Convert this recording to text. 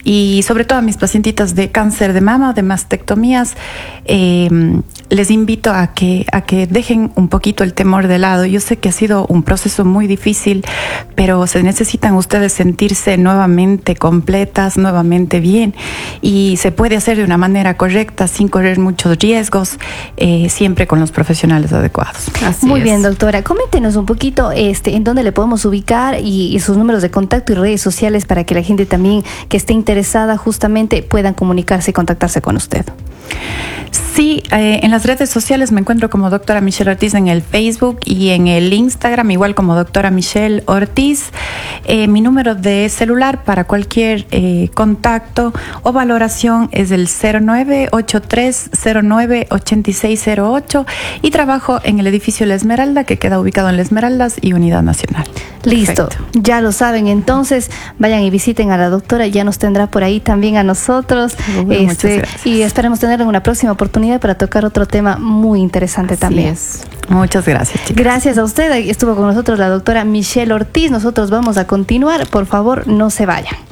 y sobre todo a mis pacientitas de cáncer de mama, de mastectomías, les invito a que dejen un poquito el temor de lado. Yo sé que ha sido un proceso muy difícil, pero se necesitan ustedes sentirse nuevamente completas, nuevamente bien, y se puede hacer de una manera correcta, sin correr muchos riesgos, siempre con los profesionales adecuados. Muy bien, doctora. Coméntenos un poquito en dónde le podemos ubicar y sus números de contacto y redes sociales para que la gente también que esté interesada justamente puedan comunicarse y contactarse con usted. Sí, en las redes sociales me encuentro como doctora Michelle Ortiz en el Facebook y en el Instagram igual como doctora Michelle Ortiz. Mi número de celular para cualquier contacto o valoración es el 0983098608 y trabajo en el edificio La Esmeralda, que queda ubicado en La Esmeraldas y Unidad Nacional. Listo, Perfecto. ya lo saben, entonces vayan y visiten a la doctora, ya nos tendrá por ahí también a nosotros. Muchas gracias. Y esperemos tenerla en una próxima oportunidad para tocar otro tema muy interesante también. Muchas gracias, chicas. Gracias a usted, estuvo con nosotros la doctora Michelle Ortiz. Nosotros vamos a continuar, por favor no se vayan.